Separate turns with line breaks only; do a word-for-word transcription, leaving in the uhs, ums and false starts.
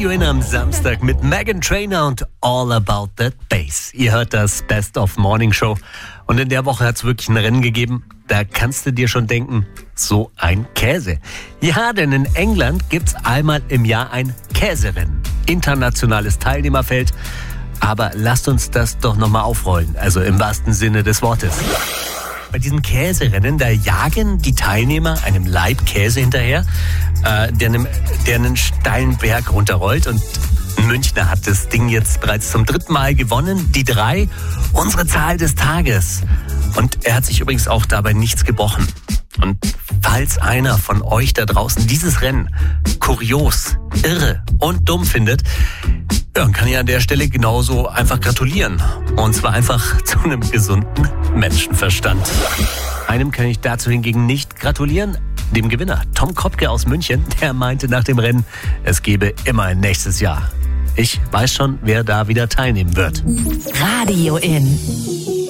Radio in am Samstag mit Meghan Trainor und All About That Bass. Ihr hört das Best of Morning Show. Und in der Woche hat es wirklich ein Rennen gegeben. Da kannst du dir schon denken, so ein Käse. Ja, denn in England gibt's einmal im Jahr ein Käserennen. Internationales Teilnehmerfeld. Aber lasst uns das doch nochmal aufrollen. Also im wahrsten Sinne des Wortes. Bei diesen Käserennen, da jagen die Teilnehmer einem Laib Käse hinterher, äh, der, einem, der einen steilen Berg runterrollt. Und ein Münchner hat das Ding jetzt bereits zum dritten Mal gewonnen. Die drei, unsere Zahl des Tages. Und er hat sich übrigens auch dabei nichts gebrochen. Und falls einer von euch da draußen dieses Rennen kurios, irre und dumm findet, dann kann ich an der Stelle genauso einfach gratulieren. Und zwar einfach zu einem gesunden Menschenverstand. Einem kann ich dazu hingegen nicht gratulieren. Dem Gewinner, Tom Kopke aus München, der meinte nach dem Rennen, es gebe immer ein nächstes Jahr. Ich weiß schon, wer da wieder teilnehmen wird.
Radio in.